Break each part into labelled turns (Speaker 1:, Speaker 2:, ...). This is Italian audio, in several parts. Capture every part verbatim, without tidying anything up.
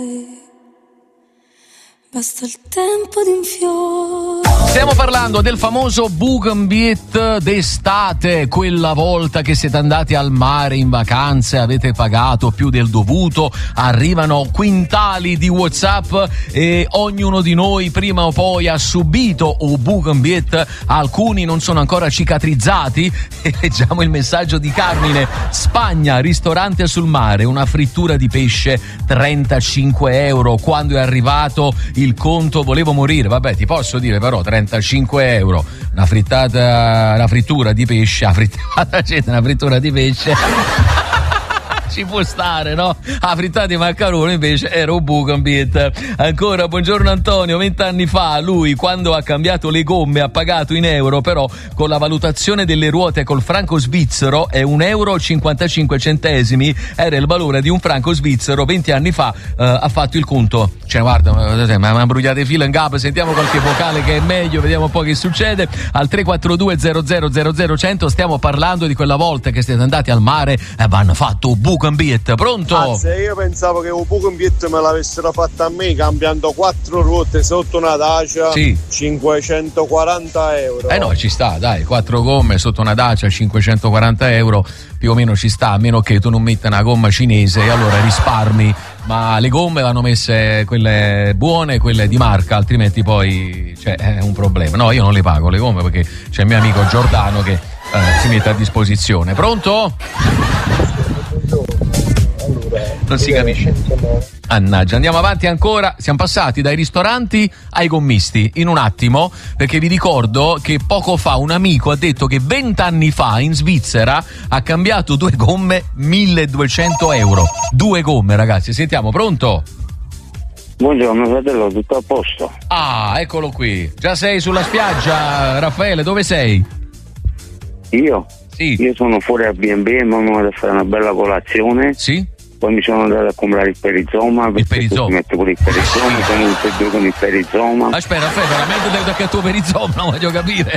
Speaker 1: Basta il tempo di un fiore.
Speaker 2: Stiamo parlando del famoso Buchenbiet d'estate, quella volta che siete andati al mare in vacanze, avete pagato più del dovuto, arrivano quintali di WhatsApp e ognuno di noi prima o poi ha subito un Buchenbiet, alcuni non sono ancora cicatrizzati. E leggiamo il messaggio di Carmine: Spagna, ristorante sul mare, una frittura di pesce trentacinque euro, quando è arrivato il conto volevo morire. Vabbè, ti posso dire però trentacinque euro una frittata, una frittura di pesce, una frittata, cioè, una frittura di pesce ci può stare, no? La frittata di maccheroni invece era un Buchenbiet. Ancora, buongiorno Antonio, vent'anni fa lui, quando ha cambiato le gomme, ha pagato in euro, però con la valutazione delle ruote col franco svizzero è un euro cinquantacinque centesimi, era il valore di un franco svizzero. Venti anni fa eh, ha fatto il conto. Cioè guarda, mi hanno bruciato fila in capo. Sentiamo qualche vocale che è meglio, vediamo un po' che succede. Al tre quattro due zero zero zero zero cento stiamo parlando di quella volta che siete andati al mare e vanno fatto un Buchenbiet. Pronto?
Speaker 3: Anzi, io pensavo che un Buchenbiet me l'avessero fatta a me cambiando quattro ruote sotto una Dacia.
Speaker 2: Sì.
Speaker 3: cinquecentoquaranta euro.
Speaker 2: Eh no, ci sta, dai, quattro gomme sotto una Dacia, cinquecentoquaranta euro, più o meno ci sta, a meno che tu non metta una gomma cinese e allora risparmi, ma le gomme vanno messe quelle buone, quelle di marca, altrimenti poi c'è cioè, è un problema. No, io non le pago le gomme perché c'è il mio amico Giordano che eh, si mette a disposizione. Pronto? Non si capisce. Annaggia, andiamo avanti ancora. Siamo passati dai ristoranti ai gommisti in un attimo, perché vi ricordo che poco fa un amico ha detto che vent'anni fa in Svizzera ha cambiato due gomme milleduecento euro. Due gomme, ragazzi. Sentiamo, pronto?
Speaker 4: Buongiorno fratello, tutto a posto?
Speaker 2: Ah, eccolo qui. Già sei sulla spiaggia, Raffaele, dove sei?
Speaker 4: Io?
Speaker 2: Sì.
Speaker 4: Io sono fuori al B and B, ma mi vado a fare una bella colazione.
Speaker 2: Sì.
Speaker 4: Poi mi sono andato a comprare il perizoma.
Speaker 2: Il perizoma?
Speaker 4: Mi metto pure il perizoma, sì. Sono tutti e due con il perizoma.
Speaker 2: Aspetta, aspetta, veramente devo dare il tuo perizoma, non voglio capire.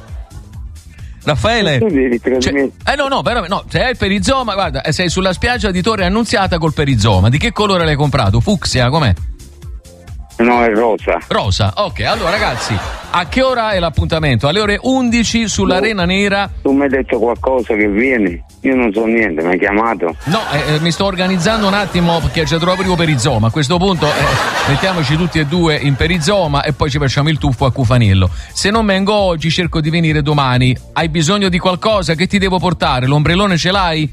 Speaker 2: Raffaele, cioè, eh no no però no, se hai il perizoma, guarda, sei sulla spiaggia di Torre Annunziata col perizoma. Di che colore l'hai comprato? Fucsia, com'è?
Speaker 4: No, è rosa.
Speaker 2: Rosa, ok. Allora ragazzi, a che ora è l'appuntamento? Alle ore undici sull'Arena Nera.
Speaker 4: Tu mi hai detto qualcosa che vieni? Io non so niente, mi hai chiamato?
Speaker 2: No, eh, mi sto organizzando un attimo perché c'è proprio perizoma. A questo punto eh, mettiamoci tutti e due in perizoma e poi ci facciamo il tuffo a Cufanello. Se non vengo oggi cerco di venire domani. Hai bisogno di qualcosa? Che ti devo portare? L'ombrellone ce l'hai?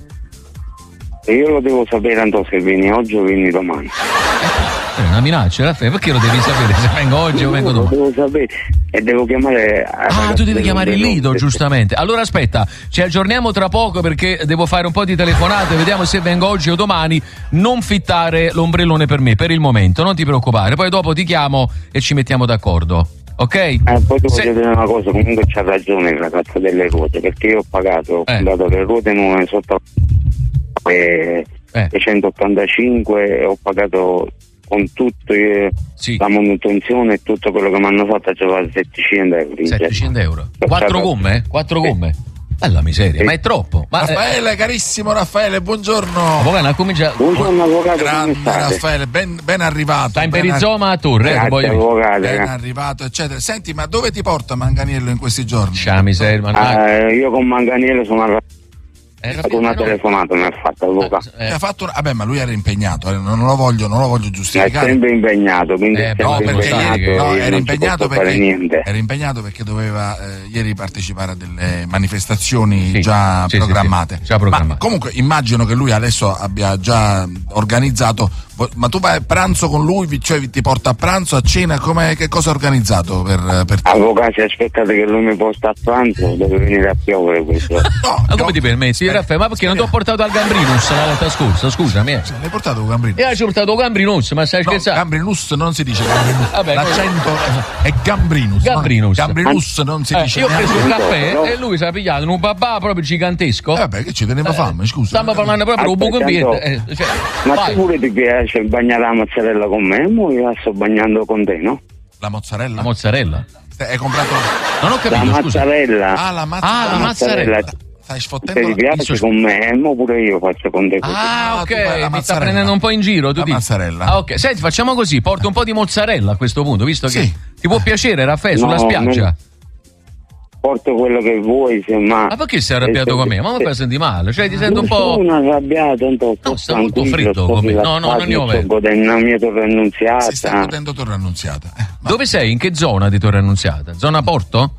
Speaker 4: E io lo devo sapere, tanto se vieni oggi o vieni domani.
Speaker 2: È una minaccia, Raffaele, perché lo devi sapere se vengo oggi o vengo domani?
Speaker 4: Lo devo sapere e devo chiamare.
Speaker 2: Ah, tu devi chiamare il Lido, giustamente. Allora aspetta, ci aggiorniamo tra poco perché devo fare un po' di telefonate, vediamo se vengo oggi o domani. Non fittare l'ombrellone per me, per il momento, non ti preoccupare. Poi dopo ti chiamo e ci mettiamo d'accordo. Ok?
Speaker 4: Eh, poi ti
Speaker 2: se...
Speaker 4: voglio dire una cosa, comunque c'ha ragione il ragazzo delle ruote, perché io ho pagato,
Speaker 2: eh.
Speaker 4: ho dato le ruote nuove sotto e
Speaker 2: eh.
Speaker 4: centottantacinque e ho pagato con tutto eh,
Speaker 2: sì.
Speaker 4: la manutenzione e tutto quello che mi hanno fatto, ci va settecento euro.
Speaker 2: settecento euro? Quattro gomme? Quattro gomme? Bella miseria, sì. Ma è troppo. Ma
Speaker 5: Raffaele, eh... carissimo Raffaele, buongiorno.
Speaker 2: Avvocato, comincia...
Speaker 4: Buongiorno avvocato,
Speaker 5: grande Raffaele, ben, ben arrivato.
Speaker 2: Sta in
Speaker 4: ben
Speaker 2: perizoma a Torre.
Speaker 4: Grazie,
Speaker 2: poi...
Speaker 4: avvocato,
Speaker 5: ben
Speaker 4: eh.
Speaker 5: arrivato, eccetera. Senti, ma dove ti porta Manganiello in questi giorni?
Speaker 2: Ciao, miseria.
Speaker 4: Uh, io con Manganiello sono arrivato.
Speaker 2: Eh,
Speaker 4: una telefonata mi ha fatto avvocato.
Speaker 5: Eh, ha fatto una... Vabbè, ma lui era impegnato, eh, non lo voglio, non lo voglio giustificare.
Speaker 4: È sempre impegnato, quindi
Speaker 2: eh,
Speaker 4: è
Speaker 5: no,
Speaker 4: sempre
Speaker 5: perché
Speaker 4: impegnato,
Speaker 5: ieri, no, era
Speaker 4: non
Speaker 5: impegnato perché
Speaker 4: niente.
Speaker 5: era impegnato perché doveva eh, ieri partecipare a delle manifestazioni
Speaker 2: sì,
Speaker 5: già
Speaker 2: sì,
Speaker 5: programmate.
Speaker 2: Sì, sì, già programmate.
Speaker 5: Ma comunque immagino che lui adesso abbia già organizzato. Ma tu vai a pranzo con lui, cioè ti porta a pranzo, a cena, come, che cosa ha organizzato per, per te?
Speaker 4: Avvocati, aspettate che lui mi posta a pranzo, deve venire a piovere questo.
Speaker 5: No,
Speaker 2: ma come ti permetti, Raffaele? Ma perché non ti ho portato al Gambrinus la volta scorsa? Scusami. Eh.
Speaker 5: Sì, l'hai portato al Gambrinus?
Speaker 2: E hai portato Gambrinus, ma stai
Speaker 5: no,
Speaker 2: scherzando?
Speaker 5: Gambrinus non si dice Gambrinus.
Speaker 2: Vabbè,
Speaker 5: l'accento è Gambrinus.
Speaker 2: Gambrinus.
Speaker 5: No? Gambrinus non si
Speaker 2: eh,
Speaker 5: dice.
Speaker 2: Io ho preso un caffè
Speaker 4: no.
Speaker 2: e lui si è pigliato in un babà proprio gigantesco.
Speaker 5: Eh, vabbè, che ci teneva fame, scusa.
Speaker 2: Stiamo parlando proprio di un Buchenbiet. Eh, cioè,
Speaker 4: ma
Speaker 2: vai.
Speaker 4: tu pure ti piace bagnare la mozzarella con me? Mo io la sto bagnando con te, no?
Speaker 5: La mozzarella?
Speaker 2: La mozzarella?
Speaker 5: Hai comprato?
Speaker 2: Non ho capito,
Speaker 4: la
Speaker 2: scusa.
Speaker 4: mozzarella.
Speaker 5: Ah, la, mazza...
Speaker 2: ah, la
Speaker 5: la
Speaker 2: mozzarella.
Speaker 5: Stai Stai
Speaker 4: Se
Speaker 5: sfottendo
Speaker 4: ti piace con me, mo pure io faccio con te così.
Speaker 2: Ah,
Speaker 5: Ah, tu fai la
Speaker 2: ok, mi sta
Speaker 5: mozzarella.
Speaker 2: prendendo un po' in giro, tu
Speaker 5: La
Speaker 2: dici.
Speaker 5: mozzarella.
Speaker 2: Ah, ok, senti, facciamo così, porto un po' di mozzarella a questo punto, visto che
Speaker 5: Sì.
Speaker 2: ti può piacere, Raffaele, sulla
Speaker 4: No,
Speaker 2: spiaggia.
Speaker 4: non- Porto quello che vuoi, se ma...
Speaker 2: Ma perché sei arrabbiato con me? Ma mi fai sentire male, cioè ti sento un
Speaker 4: Non
Speaker 2: po'...
Speaker 4: sono arrabbiato, tanto
Speaker 2: No, sta molto
Speaker 4: tranquillo,
Speaker 2: freddo
Speaker 4: sto
Speaker 2: con me. No, no,
Speaker 4: rilassato,
Speaker 2: non ne ho
Speaker 4: sto
Speaker 2: vero.
Speaker 4: godendo la mia torre annunziata.
Speaker 5: Si sta godendo Torre Annunziata. Eh, ma-
Speaker 2: Dove sei? In che zona di Torre Annunziata? Zona Porto?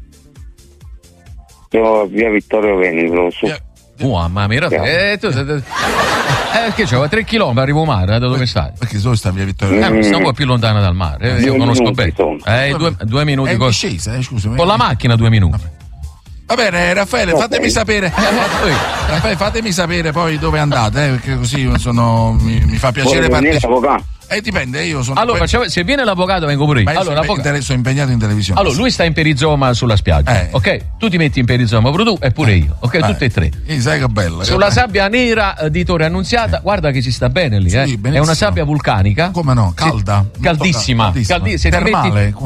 Speaker 4: Io via Vittorio Veneto, su.
Speaker 5: Via-
Speaker 2: Oh, mamma mia, Raffaele, eh, tu... Eh, che c'è? tre chilometri, arrivo a mare, eh, da dove stai?
Speaker 5: Perché dove sta via Vittorio?
Speaker 2: Eh,
Speaker 5: Eh,
Speaker 2: sta un po' più lontana dal mare, eh, io
Speaker 4: Due
Speaker 2: conosco
Speaker 4: minuti
Speaker 2: bene.
Speaker 4: sono.
Speaker 2: Eh, due, due minuti
Speaker 5: È in
Speaker 2: con...
Speaker 5: discesa, eh, scusami.
Speaker 2: con la macchina, due minuti.
Speaker 5: Va bene, Raffaele,
Speaker 4: Ok.
Speaker 5: fatemi sapere.
Speaker 2: Poi-
Speaker 5: Raffaele, fatemi sapere poi dove andate, eh, perché così sono, mi, mi fa piacere
Speaker 4: Vuoi venire,
Speaker 5: partecipare.
Speaker 4: avvocato?
Speaker 5: Eh, dipende, io sono.
Speaker 2: Allora, facciamo- se viene l'avvocato vengo pure io.
Speaker 5: Ma io
Speaker 2: Allora,
Speaker 5: sono,
Speaker 2: avvocato-
Speaker 5: impe- sono impegnato in televisione.
Speaker 2: allora, lui sta in perizoma sulla spiaggia,
Speaker 5: Eh.
Speaker 2: ok? Tu ti metti in perizoma pure tu e pure io, ok?
Speaker 5: Eh,
Speaker 2: Tutti e tre.
Speaker 5: eh, sai che bello. che
Speaker 2: Sulla
Speaker 5: bello.
Speaker 2: sabbia nera eh, di Torre Annunziata, guarda che ci sta bene lì,
Speaker 5: Sì,
Speaker 2: eh.
Speaker 5: benissimo.
Speaker 2: È una sabbia vulcanica.
Speaker 5: Come no? Calda.
Speaker 2: Sì, caldissima.
Speaker 5: Molto calda,
Speaker 2: Caldi- se ti
Speaker 5: Termale.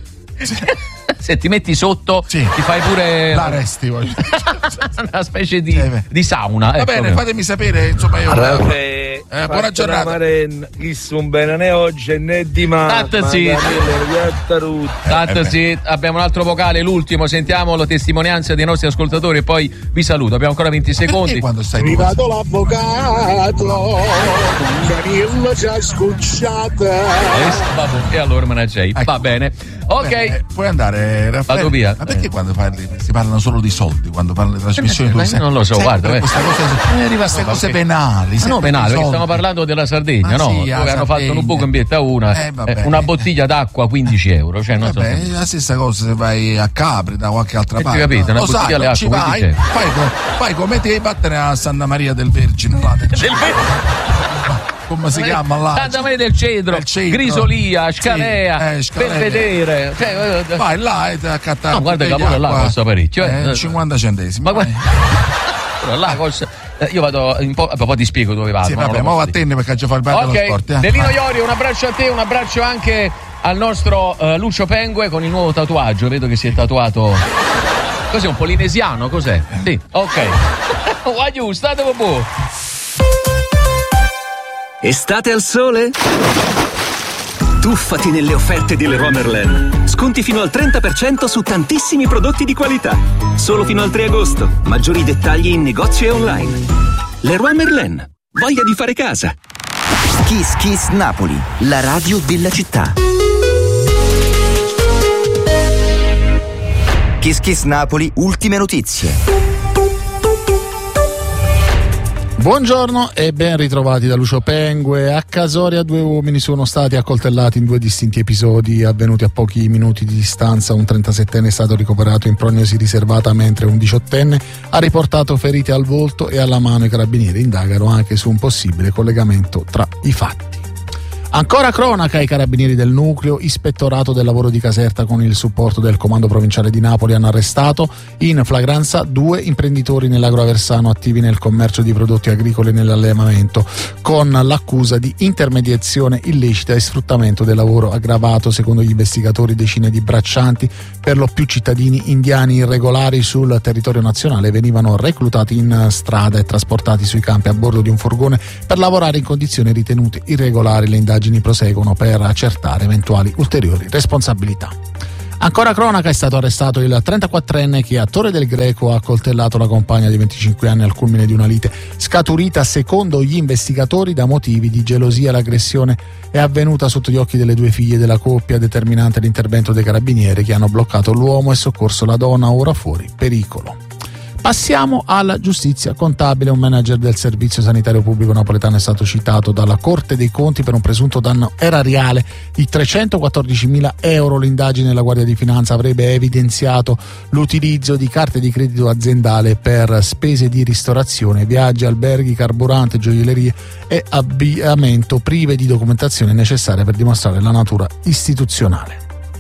Speaker 2: Se ti metti sotto,
Speaker 5: Sì.
Speaker 2: ti fai pure
Speaker 5: La resti, voglio dire.
Speaker 2: una specie di,
Speaker 5: Sì, beh.
Speaker 2: di sauna.
Speaker 5: Va
Speaker 2: ecco,
Speaker 5: bene,
Speaker 2: proprio.
Speaker 5: fatemi sapere, insomma, io.
Speaker 6: Raffaele,
Speaker 5: Eh, buona giornata.
Speaker 6: Maren, chi son bene né oggi né di mare.
Speaker 2: Tanto sì. Tanto
Speaker 5: Eh, beh.
Speaker 2: sì, abbiamo un altro vocale, l'ultimo, sentiamo la testimonianza dei nostri ascoltatori e poi vi saluto. Abbiamo ancora venti
Speaker 5: Perché
Speaker 2: secondi.
Speaker 5: quando stai
Speaker 3: È
Speaker 5: tu?
Speaker 3: arrivato l'avvocato, Danilo ci ha scocciato.
Speaker 2: Eh, vabbè, e allora me ne c'è.
Speaker 5: Ecco.
Speaker 2: Va bene. Ok.
Speaker 5: Bene, puoi andare, Raffaele?
Speaker 2: Vado via.
Speaker 5: Ma perché
Speaker 2: Eh.
Speaker 5: quando parli si parlano solo di soldi quando parli di trasmissioni?
Speaker 2: Ma
Speaker 5: tu sai-
Speaker 2: non lo so,
Speaker 5: sai
Speaker 2: guarda,
Speaker 5: che
Speaker 2: eh.
Speaker 5: queste cose,
Speaker 2: È arrivato-
Speaker 5: queste cose
Speaker 2: perché-
Speaker 5: penali.
Speaker 2: Ma no,
Speaker 5: sempre
Speaker 2: penale,
Speaker 5: di
Speaker 2: perché
Speaker 5: soldi.
Speaker 2: stiamo parlando della Sardegna,
Speaker 5: Ma
Speaker 2: no?
Speaker 5: sì,
Speaker 2: Dove
Speaker 5: la
Speaker 2: hanno fatto
Speaker 5: Sardegna.
Speaker 2: un buco in bietta una,
Speaker 5: Eh, vabbè.
Speaker 2: eh, una bottiglia d'acqua quindici euro. Cioè, non so.
Speaker 5: Vabbè, è la stessa cosa se vai a Capri da qualche altra
Speaker 2: Eh,
Speaker 5: parte.
Speaker 2: capito, una
Speaker 5: Lo sai,
Speaker 2: bottiglia
Speaker 5: non
Speaker 2: alle
Speaker 5: ci
Speaker 2: acque,
Speaker 5: vai,
Speaker 2: quindi c'è.
Speaker 5: fai, co- fai come te, vattene a Santa Maria del Vergine. Là, del-
Speaker 2: Del
Speaker 5: come si chiama là?
Speaker 2: Santa Maria del Cedro,
Speaker 5: Del Cedro.
Speaker 2: Grisolia,
Speaker 5: Sì,
Speaker 2: Scalea,
Speaker 5: eh, Scalea.
Speaker 2: Belvedere. Cioè, eh,
Speaker 5: Vai là e ti accatta.
Speaker 2: No, guarda che
Speaker 5: bottiglia
Speaker 2: pure là
Speaker 5: d'acqua,
Speaker 2: costa parecchio, eh.
Speaker 5: eh, cinquanta centesimi.
Speaker 2: Ma
Speaker 5: vai.
Speaker 2: guarda, là costa- eh, io vado un po', poi ti spiego dove vado.
Speaker 5: Sì,
Speaker 2: ma non
Speaker 5: vabbè,
Speaker 2: lo
Speaker 5: ma
Speaker 2: posso
Speaker 5: va a tenne perché ci fa il bar dello
Speaker 2: Ok,
Speaker 5: sport. eh.
Speaker 2: Delino
Speaker 5: Vai.
Speaker 2: Iorio, un abbraccio a te, un abbraccio anche al nostro eh, Lucio Pengue con il nuovo tatuaggio. Vedo che si è tatuato. Cos'è, un polinesiano? Cos'è? Sì, ok. Guagliù, state boh.
Speaker 7: Estate al sole? Tuffati nelle offerte di Leroy Merlin. Sconti fino al trenta per cento su tantissimi prodotti di qualità. Solo fino al tre agosto. Maggiori dettagli in negozio e online. Leroy Merlin. Voglia di fare casa.
Speaker 8: Kiss Kiss Napoli, la radio della città. Kiss Kiss Napoli, ultime notizie.
Speaker 9: Buongiorno e ben ritrovati da Lucio Pengue. A Casoria due uomini sono stati accoltellati in due distinti episodi avvenuti a pochi minuti di distanza. Un trentasettenne è stato ricoverato in prognosi riservata mentre un diciottenne ha riportato ferite al volto e alla mano. I carabinieri indagano anche su un possibile collegamento tra i fatti. Ancora cronaca, i carabinieri del nucleo ispettorato del lavoro di Caserta con il supporto del comando provinciale di Napoli hanno arrestato in flagranza due imprenditori nell'agroaversano attivi nel commercio di prodotti agricoli e nell'allevamento con l'accusa di intermediazione illecita e sfruttamento del lavoro aggravato. Secondo gli investigatori decine di braccianti, per lo più cittadini indiani irregolari sul territorio nazionale, venivano reclutati in strada e trasportati sui campi a bordo di un furgone per lavorare in condizioni ritenute irregolari. Le indagini proseguono per accertare eventuali ulteriori responsabilità. Ancora cronaca, è stato arrestato il trentaquattrenne che a Torre del Greco ha accoltellato la compagna di venticinque anni al culmine di una lite scaturita secondo gli investigatori da motivi di gelosia. L'aggressione è avvenuta sotto gli occhi delle due figlie della coppia, determinante l'intervento dei carabinieri che hanno bloccato l'uomo e soccorso la donna, ora fuori pericolo. Passiamo alla giustizia contabile. Un manager del Servizio Sanitario Pubblico Napoletano è stato citato dalla Corte dei Conti per un presunto danno erariale di trecentoquattordicimila euro. L'indagine della Guardia di Finanza avrebbe evidenziato l'utilizzo di carte di credito aziendale per spese di ristorazione, viaggi, alberghi, carburante, gioiellerie e abbigliamento prive di documentazione necessaria per dimostrare la natura istituzionale.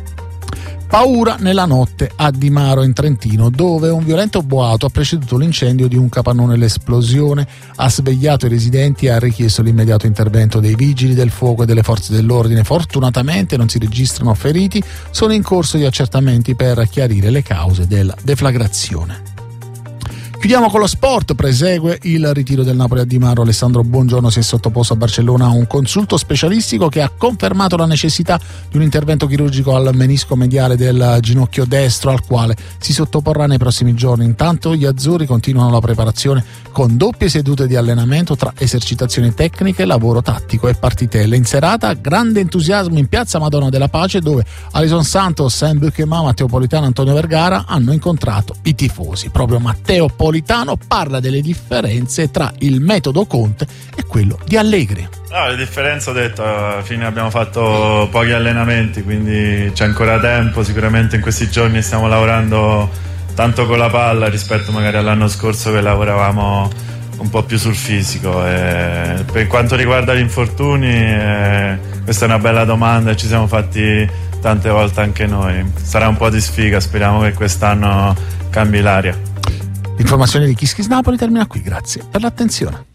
Speaker 9: Paura nella notte a Di Maro in Trentino, dove un violento boato ha preceduto l'incendio di un capannone. L'esplosione ha svegliato i residenti e ha richiesto l'immediato intervento dei vigili del fuoco e delle forze dell'ordine. Fortunatamente non si registrano feriti, sono in corso gli accertamenti per chiarire le cause della deflagrazione. Chiudiamo con lo sport, prosegue il ritiro del Napoli a Di Marro. Alessandro Buongiorno si è sottoposto a Barcellona a un consulto specialistico che ha confermato la necessità di un intervento chirurgico al menisco mediale del ginocchio destro, al quale si sottoporrà nei prossimi giorni. Intanto gli azzurri continuano la preparazione con doppie sedute di allenamento tra esercitazioni tecniche, lavoro tattico e partitelle. In serata grande entusiasmo in piazza Madonna della Pace, dove Alison Santos, Sam Buchema, Matteo Politano e Antonio Vergara hanno incontrato i tifosi. Proprio Matteo Politano parla delle differenze tra il metodo Conte e quello di Allegri.
Speaker 10: No, le differenze ho detto, alla fine abbiamo fatto pochi allenamenti, quindi c'è ancora tempo. Sicuramente in questi giorni stiamo lavorando tanto con la palla rispetto magari all'anno scorso che lavoravamo un po' più sul fisico. E per quanto riguarda gli infortuni, eh, questa è una bella domanda e ci siamo fatti tante volte anche noi. Sarà un po' di sfiga, speriamo che quest'anno cambi l'aria.
Speaker 9: L'informazione di Kiss Kiss Napoli termina qui, grazie per l'attenzione.